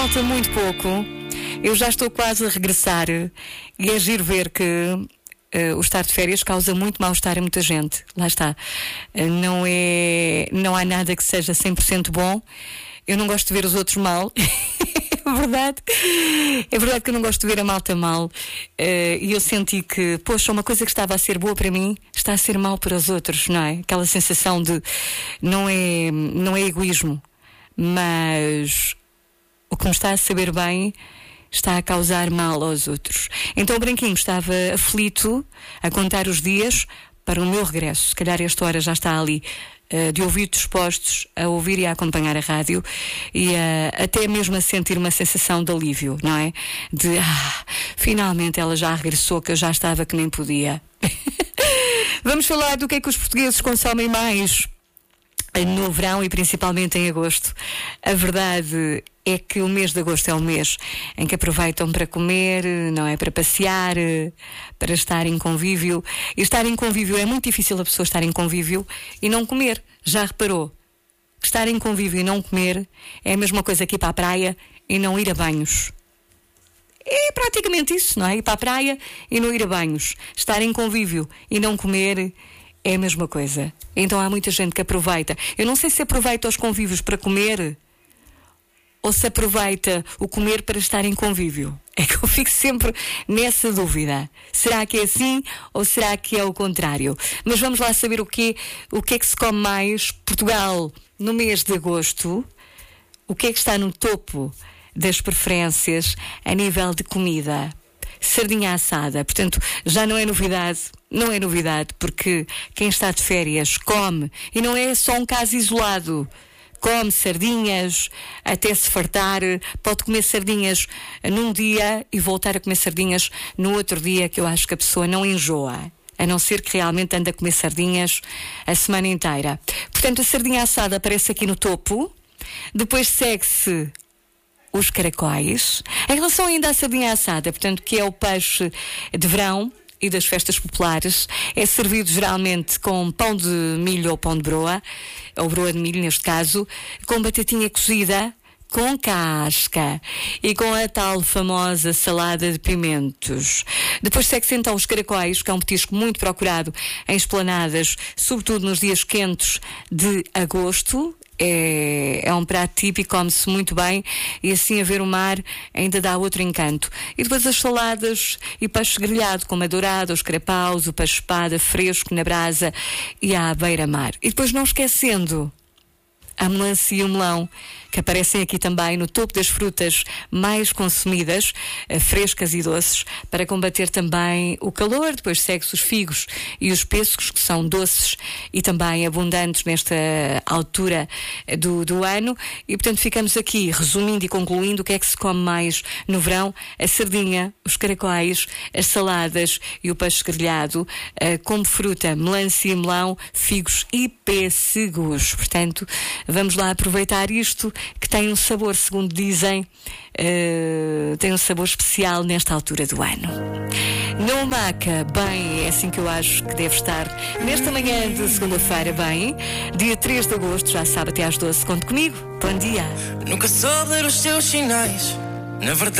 Falta muito pouco, eu já estou quase a regressar e é giro ver que o estar de férias causa muito mal-estar a muita gente. Lá está. Não há nada que seja 100% bom. Eu não gosto de ver os outros mal. É verdade. É verdade que eu não gosto de ver a malta mal. E eu senti que, poxa, uma coisa que estava a ser boa para mim está a ser mal para os outros, não é? Aquela sensação de não é egoísmo, mas o que me está a saber bem está a causar mal aos outros. Então o Branquinho estava aflito a contar os dias para o meu regresso. Se calhar esta hora já está ali de ouvidos dispostos a ouvir e a acompanhar a rádio e até mesmo a sentir uma sensação de alívio, não é? De finalmente ela já regressou, que eu já estava que nem podia. Vamos falar do que é que os portugueses consomem mais no verão e principalmente em agosto. A verdade é que o mês de agosto é o mês em que aproveitam para comer, não é? Para passear, para estar em convívio. E estar em convívio é muito difícil a pessoa estar em convívio e não comer. Já reparou? Estar em convívio e não comer é a mesma coisa que ir para a praia e não ir a banhos. É praticamente isso, não é? Ir para a praia e não ir a banhos. Estar em convívio e não comer é a mesma coisa. Então há muita gente que aproveita. Eu não sei se aproveita os convívios para comer ou se aproveita o comer para estar em convívio. É que eu fico sempre nessa dúvida. Será que é assim ou será que é o contrário? Mas vamos lá saber o que é que se come mais. Portugal, no mês de agosto, o que é que está no topo das preferências a nível de comida? Sardinha assada, portanto, já não é novidade, porque quem está de férias come, e não é só um caso isolado. Come sardinhas até se fartar, pode comer sardinhas num dia e voltar a comer sardinhas no outro dia, que eu acho que a pessoa não enjoa, a não ser que realmente ande a comer sardinhas a semana inteira. Portanto, a sardinha assada aparece aqui no topo, depois segue-se os caracóis. Em relação ainda à sardinha assada, portanto, que é o peixe de verão e das festas populares, é servido geralmente com pão de milho ou pão de broa, ou broa de milho neste caso, com batatinha cozida, com casca e com a tal famosa salada de pimentos. Depois segue-se então os caracóis, que é um petisco muito procurado em esplanadas, sobretudo nos dias quentes de agosto. É um prato típico, come-se muito bem e assim a ver o mar ainda dá outro encanto. E depois as saladas e peixe grelhado, como a dourada, os carapaus, o peixe-espada fresco na brasa e à beira-mar. E depois não esquecendo a melancia e o melão, que aparecem aqui também no topo das frutas mais consumidas, frescas e doces, para combater também o calor. Depois segue-se os figos e os pêssegos, que são doces e também abundantes nesta altura do ano. E, portanto, ficamos aqui resumindo e concluindo o que é que se come mais no verão: a sardinha, os caracóis, as saladas e o peixe grelhado, como fruta, melancia e melão, figos e pêssegos. Portanto, vamos lá aproveitar isto, que tem um sabor, segundo dizem, tem um sabor especial nesta altura do ano. Não maca, bem, é assim que eu acho que deve estar nesta manhã de segunda-feira, bem, dia 3 de agosto, já sabe, até às 12, conte comigo. Bom dia. Nunca soube ler os teus sinais, na verdade.